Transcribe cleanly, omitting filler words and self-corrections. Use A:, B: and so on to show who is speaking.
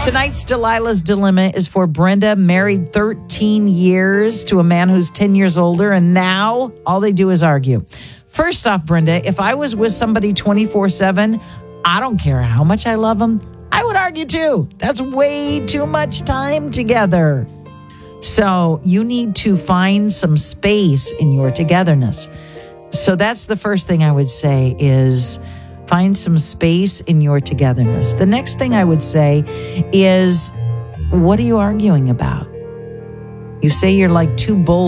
A: Tonight's Delilah's Dilemma is for Brenda, married 13 years to a man who's 10 years older, and now all they do is argue. First off, Brenda, if I was with somebody 24/7, I don't care how much I love them, I would argue too. That's way too much time together. So you need to find some space in your togetherness. So that's the first thing I would say is find some space in your togetherness. The next thing I would say is, what are you arguing about? You say you're like two bulls.